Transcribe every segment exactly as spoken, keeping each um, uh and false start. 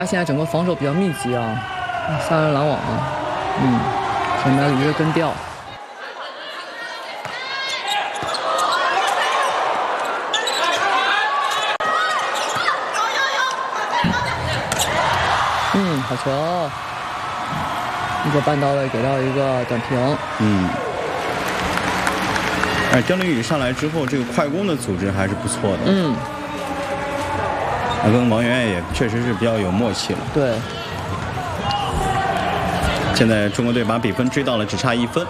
他现在整个防守比较密集啊，三人拦网啊，嗯，想买驴的跟调。嗯，好球！一个半到位，给到一个短平。 嗯。哎，张凌宇上来之后，这个快攻的组织还是不错的。 嗯。 他跟王媛媛也确实是比较有默契了。 对。 现在中国队把比分追到了只差一分。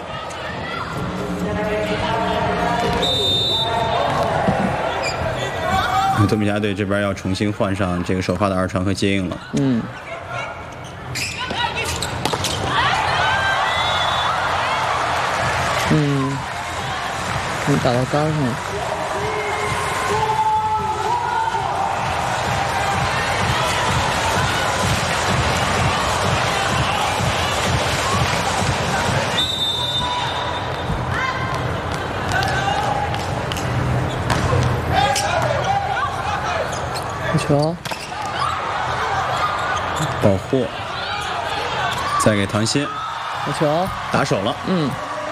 多米加队这边要重新换上这个首发的二传和接应了。 嗯。嗯。你打到杆上了。 球， 保护，再给唐鑫， 好球， 打手了， 嗯，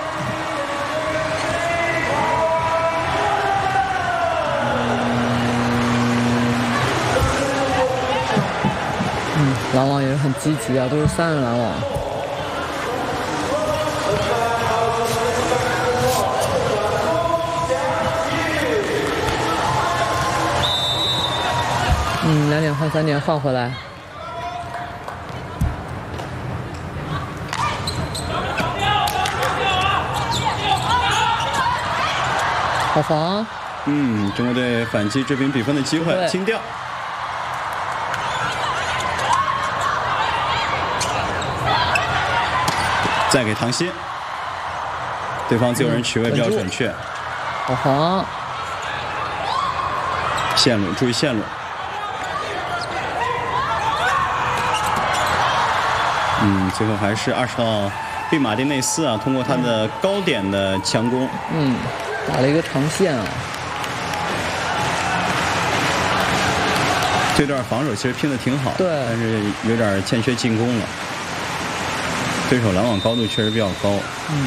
嗯，拦网也是很积极啊，都是三人拦网。 嗯，两点换三点换回来。好防。 嗯，中国队反击追平比分的机会，清掉。再给唐鑫，对方自由人取位比较准确。 好防。 线路，注意线路。 嗯，最后还是二十号毕马丁内斯啊，通过他的高点的强攻， 嗯，打了一个长线啊。 这段防守其实拼得挺好， 对， 但是有点欠缺进攻了。对手拦网高度确实比较高。 嗯。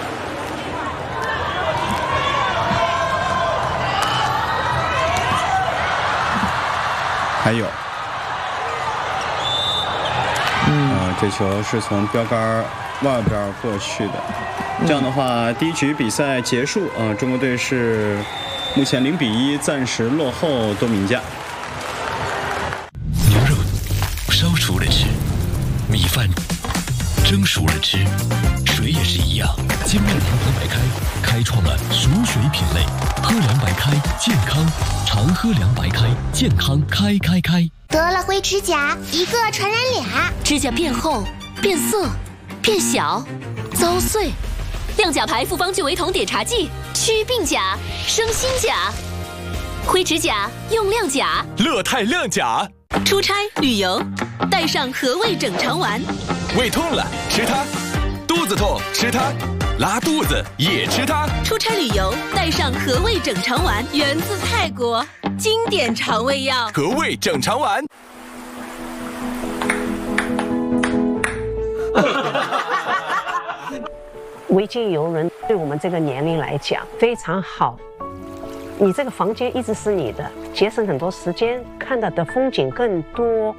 还有。 嗯， 啊，这球是从标杆外边过去的。这样的话，第一局比赛结束啊，中国队是目前零比一，暂时落后多米加。 牛肉烧熟了吃，米饭蒸熟了吃，水也是一样。精酿阳光白开开创了熟水品类，喝凉白开健康，常喝凉白开健康开开开。 得了灰指甲，一个传染俩， 指甲变厚、变色、变小、遭碎。亮甲牌复方聚维酮碘茶剂，祛病甲、生新甲。灰指甲用亮甲， 乐泰亮甲。 出差旅游，带上和味整肠丸。 胃痛了吃它，肚子痛吃它，拉肚子也吃它。 出差旅游带上和味整肠丸，源自泰国。 经典肠胃药， 和味整肠丸。 维京游轮对我们这个年龄来讲非常好，你这个房间一直是你的，节省很多时间，看到的风景更多，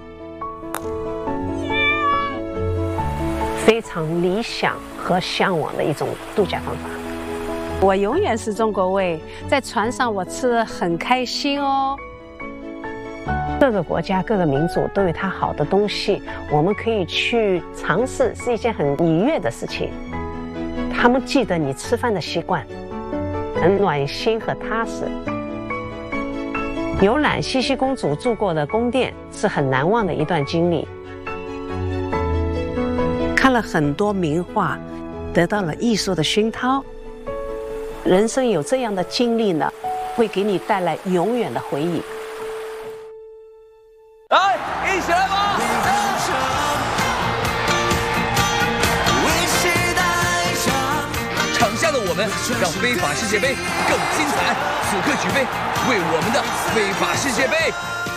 非常理想和向往的一种度假方法。 我永远是中国胃，在船上我吃得很开心哦。 各个国家、各个民族都有它好的东西，我们可以去尝试，是一件很愉悦的事情。他们记得你吃饭的习惯，很暖心和踏实。游览茜茜公主住过的宫殿是很难忘的一段经历。看了很多名画，得到了艺术的熏陶。 人生有这样的经历呢，会给你带来永远的回忆。 来，一起来吧！场下的我们，让非法世界杯更精彩。此刻举杯，为我们的非法世界杯